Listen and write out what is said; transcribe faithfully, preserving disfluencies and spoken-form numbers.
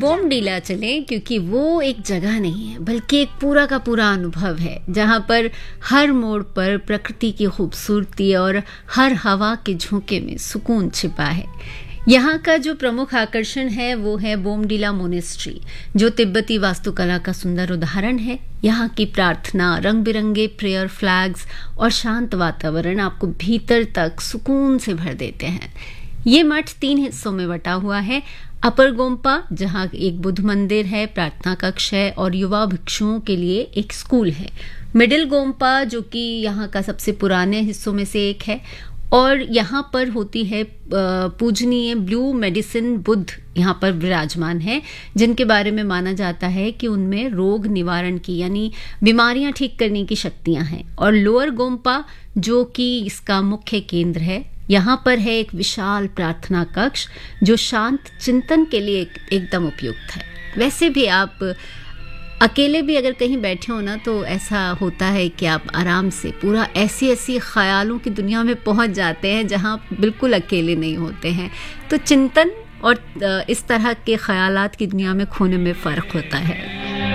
बोमडीला चलें, क्योंकि वो एक जगह नहीं है बल्कि एक पूरा का पूरा अनुभव है, जहाँ पर हर मोड़ पर प्रकृति की खूबसूरती और हर हवा के झोंके में सुकून छिपा है। यहाँ का जो प्रमुख आकर्षण है वो है बोमडीला मोनेस्ट्री, जो तिब्बती वास्तुकला का सुंदर उदाहरण है। यहाँ की प्रार्थना, रंग बिरंगे प्रेयर फ्लैग्स और शांत वातावरण आपको भीतर तक सुकून से भर देते हैं। ये मठ तीन हिस्सों में बटा हुआ है। अपर गोम्पा, जहाँ एक बुद्ध मंदिर है, प्रार्थना कक्ष है और युवा भिक्षुओं के लिए एक स्कूल है। मिडिल गोम्पा, जो कि यहाँ का सबसे पुराने हिस्सों में से एक है, और यहाँ पर होती है पूजनीय ब्लू मेडिसिन बुद्ध यहाँ पर विराजमान है, जिनके बारे में माना जाता है कि उनमें रोग निवारण की यानी बीमारियां ठीक करने की शक्तियां हैं। और लोअर गोम्पा, जो कि इसका मुख्य केंद्र है, यहाँ पर है एक विशाल प्रार्थना कक्ष जो शांत चिंतन के लिए एक, एकदम उपयुक्त है। वैसे भी आप अकेले भी अगर कहीं बैठे हो ना, तो ऐसा होता है कि आप आराम से पूरा ऐसी ऐसी ख्यालों की दुनिया में पहुंच जाते हैं जहां बिल्कुल अकेले नहीं होते हैं। तो चिंतन और इस तरह के ख्यालात की दुनिया में खोने में फ़र्क होता है।